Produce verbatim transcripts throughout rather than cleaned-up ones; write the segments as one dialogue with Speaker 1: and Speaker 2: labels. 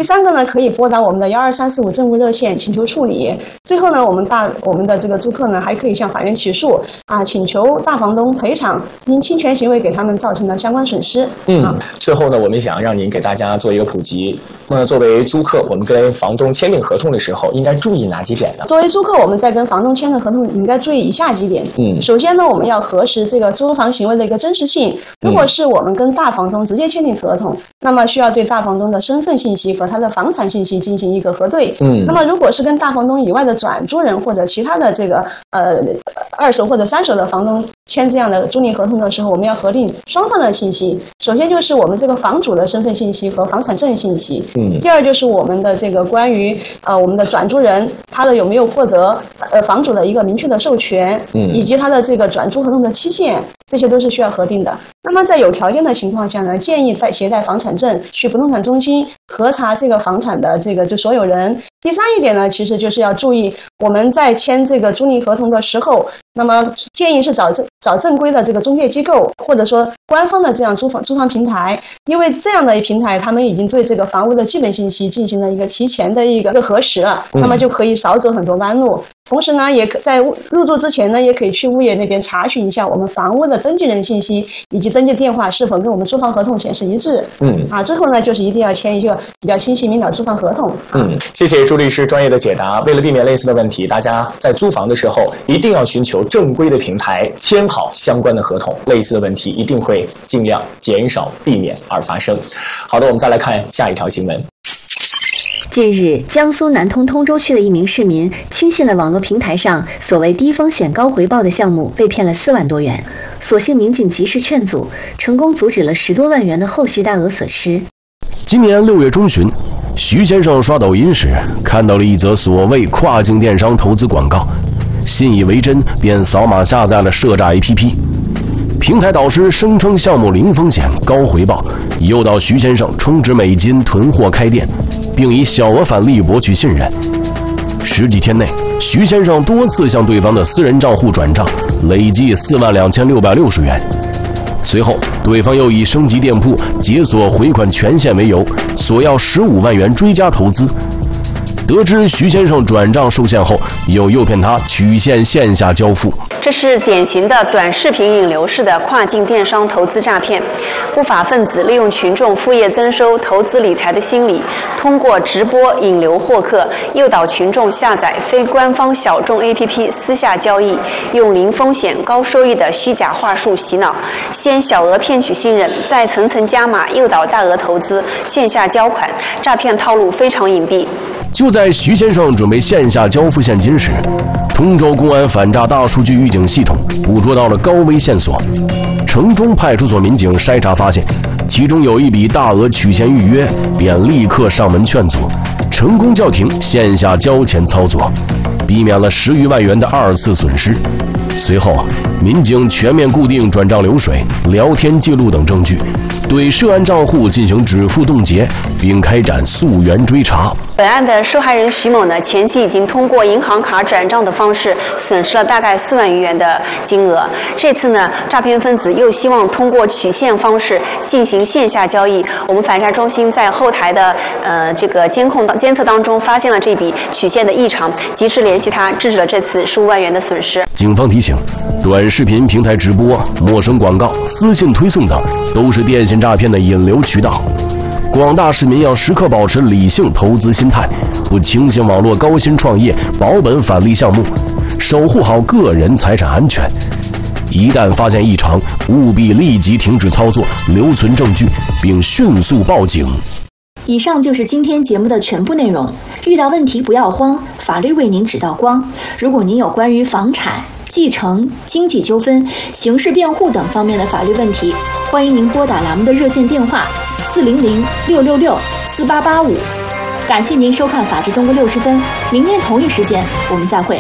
Speaker 1: 第三个呢，可以拨打我们的幺二三四五政务热线请求处理。最后呢，我们大我们的这个租客呢，还可以向法院起诉啊，请求大房东赔偿因侵权行为给他们造成的相关损失。
Speaker 2: 嗯，啊、最后呢，我们想让您给大家做一个普及。那么作为租客，我们跟房东签订合同的时候，应该注意哪几点呢？
Speaker 1: 作为租客，我们在跟房东签的合同，应该注意以下几点。嗯，首先呢，我们要核实这个租房行为的一个真实性。如果是我们跟大房东直接签订合同，那么需要对大房东的身份信息和他的房产信息进行一个核对。嗯，那么如果是跟大房东以外的转租人或者其他的这个呃二手或者三手的房东签这样的租赁合同的时候，我们要核定双方的信息。首先就是我们这个房主的身份信息和房产证信息。嗯，第二就是我们的这个关于呃我们的转租人他的有没有获得呃房主的一个明确的授权，嗯，以及他的这个转租合同的期限，这些都是需要核定的。那么在有条件的情况下呢，建议带携带房产证去不动产中心核查这个房产的这个就所有人。第三一点呢，其实就是要注意我们在签这个租赁合同的时候，那么建议是找正找正规的这个中介机构，或者说官方的这样租房租房平台，因为这样的平台他们已经对这个房屋的基本信息进行了一个提前的一个一个核实了，那么就可以少走很多弯路。同时呢，也在入住之前呢，也可以去物业那边查询一下我们房屋的登记人信息以及登记电话是否跟我们租房合同显示一致。嗯，啊，最后呢，就是一定要签一个比较清晰明了租房合同。
Speaker 2: 嗯，谢谢朱律师专业的解答。为了避免类似的问题，大家在租房的时候一定要寻求正规的平台，签好相关的合同，类似的问题一定会尽量减少避免而发生。好的，我们再来看下一条新闻。
Speaker 3: 近日，江苏南通通州区的一名市民轻信了网络平台上所谓低风险高回报的项目，被骗了四万多元。所幸民警及时劝阻，成功阻止了十多万元的后续大额损失。
Speaker 4: 今年六月中旬，徐先生刷抖音时看到了一则所谓跨境电商投资广告，信以为真，便扫码下载了涉诈 A P P。平台导师声称项目零风险高回报，诱导徐先生充值美金囤货开店，并以小额返利博取信任。十几天内，徐先生多次向对方的私人账户转账，累计四万两千六百六十元。随后，对方又以升级店铺、解锁回款权限为由，索要十五万元追加投资。得知徐先生转账受限后，又诱骗他取现线下交付。
Speaker 5: 这是典型的短视频引流式的跨境电商投资诈骗。不法分子利用群众副业增收、投资理财的心理，通过直播引流获客，诱导群众下载非官方小众 A P P 私下交易，用零风险高收益的虚假话术洗脑，先小额骗取信任，再层层加码诱导大额投资、线下交款。诈骗套路非常隐蔽。
Speaker 4: 就在徐先生准备线下交付现金时，通州公安反诈大数据预警系统捕捉到了高危线索。城中派出所民警筛查发现，其中有一笔大额取现预约，便立刻上门劝阻，成功叫停线下交钱操作，避免了十余万元的二次损失。随后，民警全面固定转账流水、聊天记录等证据，对涉案账户进行止付冻结，并开展溯源追查。
Speaker 5: 本案的受害人徐某呢，前期已经通过银行卡转账的方式损失了大概四万余元的金额。这次呢，诈骗分子又希望通过取现方式进行线下交易。我们反诈中心在后台的呃这个监控监测当中发现了这笔取现的异常，及时联系他，制止了这次十五万元的损失。
Speaker 4: 警方提醒，短视频平台直播、陌生广告、私信推送等都是电信诈骗的引流渠道。广大市民要时刻保持理性投资心态，不轻信网络高薪创业、保本返利项目，守护好个人财产安全。一旦发现异常，务必立即停止操作，留存证据，并迅速报警。
Speaker 3: 以上就是今天节目的全部内容。遇到问题不要慌，法律为您指道光。如果您有关于房产、继承、经济纠纷、刑事辩护等方面的法律问题，欢迎您拨打栏目的热线电话四零零六六六四八八五。感谢您收看《法治中国六十分》，明天同一时间我们再会。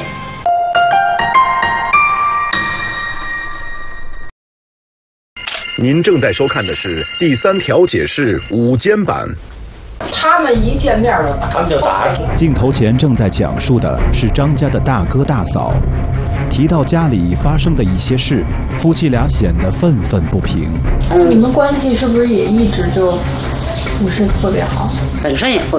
Speaker 6: 您正在收看的是第三条解释午间版。
Speaker 7: 他们一见面就打，他们就打。
Speaker 8: 镜头前正在讲述的是张家的大哥大嫂，提到家里发生的一些事，夫妻俩显得愤愤不平。
Speaker 9: 你们关系是不是也一直就不是特别好？
Speaker 10: 本身也不